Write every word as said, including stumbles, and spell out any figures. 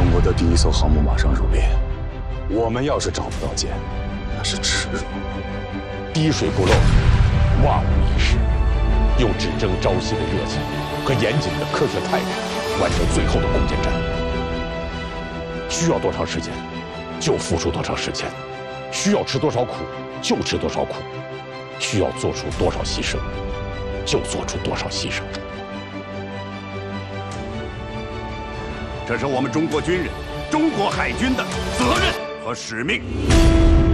中国的第一艘航母马上入列，我们要是找不到舰，那是耻辱。 滴水不漏，万无一失，用只争朝夕的热情和严谨的科学态度，完成最后的攻坚战。需要多长时间，就付出多长时间；需要吃多少苦，就吃多少苦；需要做出多少牺牲，就做出多少牺牲。 这是我们中国军人、中国海军的责任和使命。